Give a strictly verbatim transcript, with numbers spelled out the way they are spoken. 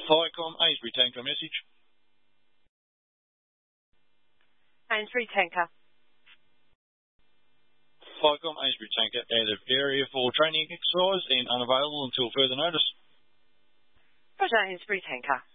FICOM Amesbury Tanker message. Amesbury Tanker. FICOM Amesbury Tanker out of area for training exercise and unavailable until further notice. Roger, Amesbury Tanker.